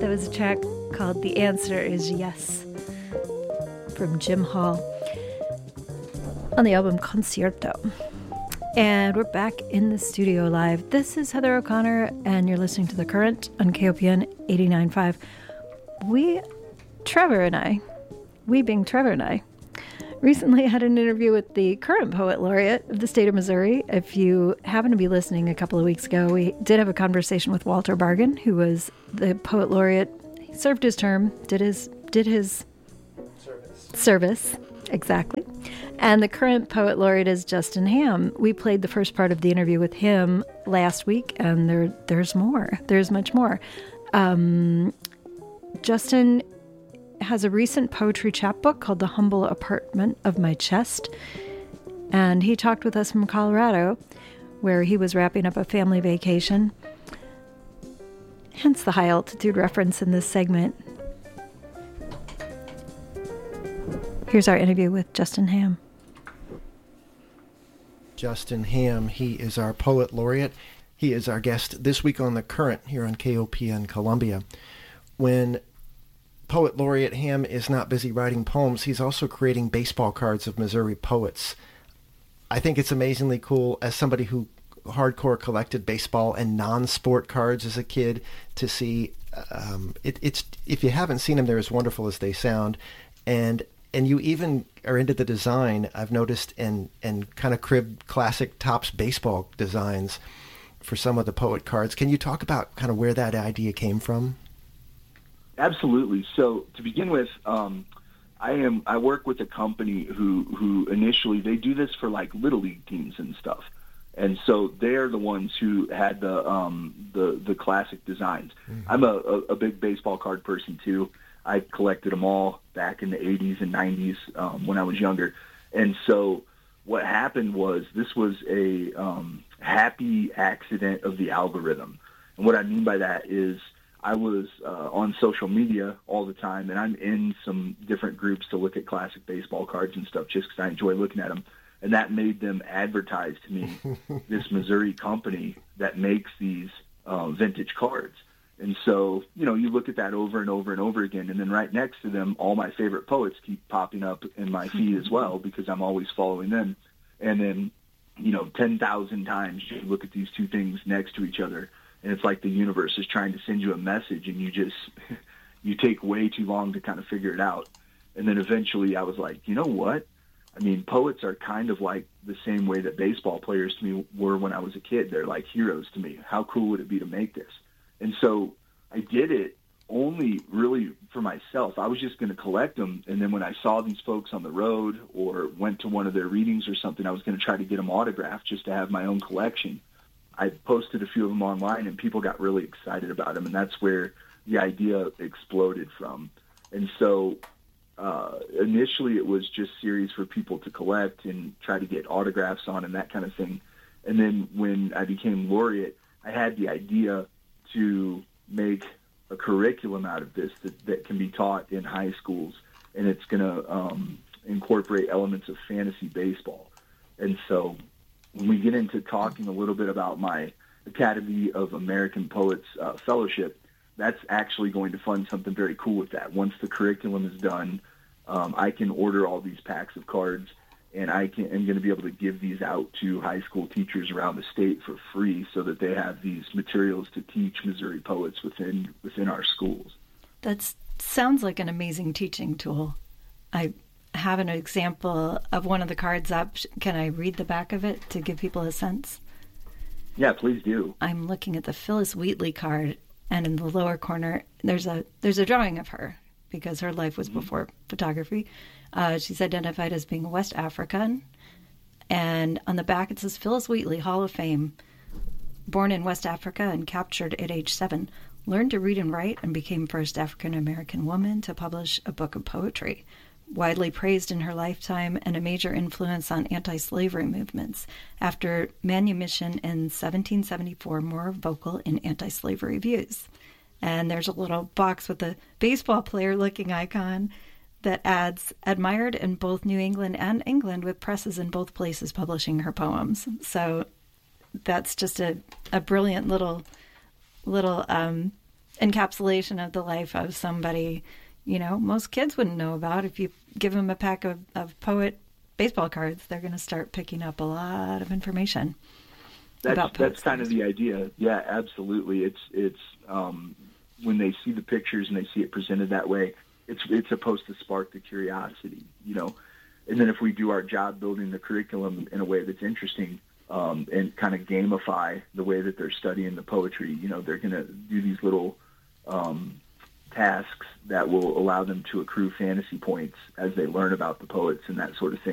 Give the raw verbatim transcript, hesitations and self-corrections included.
That was a track called The Answer Is Yes from Jim Hall on the album Concierto. And we're back in the studio live. This is Heather O'Connor, and you're listening to The Current on K O P N eighty-nine point five. We, Trevor and I, we being Trevor and I, recently had an interview with the current Poet Laureate of the state of Missouri. If you happen to be listening a couple of weeks ago, we did have a conversation with Walter Bargan, who was the Poet Laureate. He served his term, did his, did his service. service. Exactly. And the current Poet Laureate is Justin Ham. We played the first part of the interview with him last week, and there, there's more. There's much more. Um, Justin has a recent poetry chapbook called The Humble Apartment of My Chest. And he talked with us from Colorado, where he was wrapping up a family vacation. Hence the high altitude reference in this segment. Here's our interview with Justin Ham. Justin Ham, he is our Poet Laureate. He is our guest this week on The Current here on K O P N Columbia. When Poet Laureate Ham is not busy writing poems, he's also creating baseball cards of Missouri poets. I think it's amazingly cool, as somebody who hardcore collected baseball and non-sport cards as a kid, to see um, it, it's if you haven't seen them, they're as wonderful as they sound. And And you even are into the design, I've noticed, and, and kind of crib classic Topps baseball designs for some of the poet cards. Can you talk about kind of where that idea came from? Absolutely. So to begin with, um, I am I work with a company who, who initially, they do this for like Little League teams and stuff. And so they're the ones who had the um, the, the classic designs. Mm-hmm. I'm a, a, a big baseball card person too. I collected them all back in the eighties and nineties um, when I was younger. And so what happened was this was a um, happy accident of the algorithm. And what I mean by that is I was uh, on social media all the time, and I'm in some different groups to look at classic baseball cards and stuff just because I enjoy looking at them. And that made them advertise to me this Missouri company that makes these uh, vintage cards. And so, you know, you look at that over and over and over again, and then right next to them, all my favorite poets keep popping up in my feed as well because I'm always following them. And then, you know, ten thousand times you look at these two things next to each other, and it's like the universe is trying to send you a message, and you just, you take way too long to kind of figure it out. And then eventually I was like, you know what? I mean, poets are kind of like the same way that baseball players to me were when I was a kid. They're like heroes to me. How cool would it be to make this? And so I did it only really for myself. I was just going to collect them, and then when I saw these folks on the road or went to one of their readings or something, I was going to try to get them autographed just to have my own collection. I posted a few of them online, and people got really excited about them, and that's where the idea exploded from. And so uh, initially it was just series for people to collect and try to get autographs on and that kind of thing. And then when I became laureate, I had the idea to make a curriculum out of this that, that can be taught in high schools, and it's going to um, incorporate elements of fantasy baseball. And so when we get into talking a little bit about my Academy of American Poets uh, fellowship, that's actually going to fund something very cool with that. Once the curriculum is done, um, I can order all these packs of cards, and I can, am going to be able to give these out to high school teachers around the state for free so that they have these materials to teach Missouri poets within within our schools. That sounds like an amazing teaching tool. I have an example of one of the cards up. Can I read the back of it to give people a sense? Yeah, please do. I'm looking at the Phyllis Wheatley card, and in the lower corner, there's a there's a drawing of her because her life was mm-hmm. before photography. Uh, she's identified as being West African. And on the back it says Phyllis Wheatley, Hall of Fame, born in West Africa and captured at age seven, learned to read and write and became first African-American woman to publish a book of poetry. Widely praised in her lifetime and a major influence on anti-slavery movements. After manumission in seventeen seventy-four, more vocal in anti-slavery views. And there's a little box with a baseball player-looking icon that adds, admired in both New England and England, with presses in both places publishing her poems. So that's just a, a brilliant little little um, encapsulation of the life of somebody, you know, most kids wouldn't know about. If you give them a pack of, of Poet baseball cards, they're going to start picking up a lot of information. That's, about that's kind of the idea. Yeah, absolutely. It's it's um, when they see the pictures and they see it presented that way, it's it's supposed to spark the curiosity, you know. And then if we do our job building the curriculum in a way that's interesting um, and kind of gamify the way that they're studying the poetry, you know, they're going to do these little um, tasks that will allow them to accrue fantasy points as they learn about the poets and that sort of thing.